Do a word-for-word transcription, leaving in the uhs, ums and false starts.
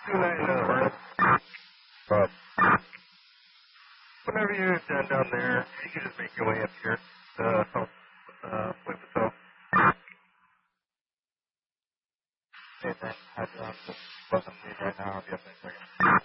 two nine zero. But whenever you're done down there, you can just make your way up here to help uh, with the phone. Okay, thanks. Hydro, I'm just buzzing lead right now. I'll be up in a second.